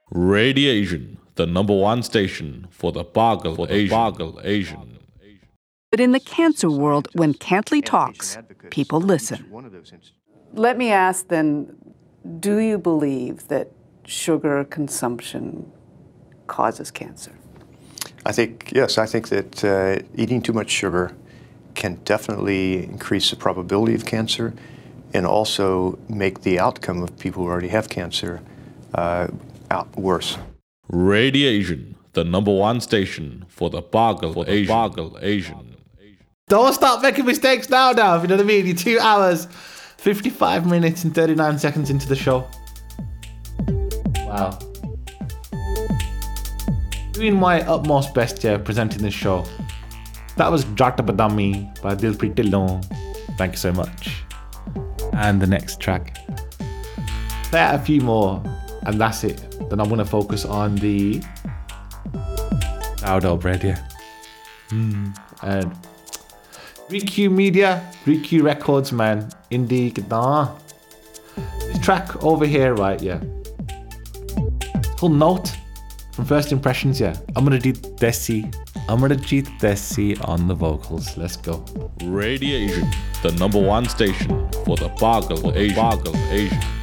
Radiation, the number one station for the Bargle Asian. But in the cancer world, when Cantley talks, people listen. Let me ask then, do you believe that sugar consumption causes cancer? Yes, I think that eating too much sugar can definitely increase the probability of cancer and also make the outcome of people who already have cancer worse. Radiation, the number one station for the Bargle Asian. Don't stop making mistakes now, you know what I mean? You're 2 hours, 55 minutes and 39 seconds into the show. Wow. Doing my utmost best here presenting this show. That was Jata Badami by Dilpreet Dhillon. Thank you so much. And the next track. Play out a few more and that's it. Then I'm going to focus on the sourdough bread, yeah. And ReQ Media, ReQ Records, man. Indie guitar. This track over here, right, yeah. It's called Note from First Impressions, yeah. Amarajit Desi on the vocals. Let's go. Radiation, the number one station for the Bargle Asian.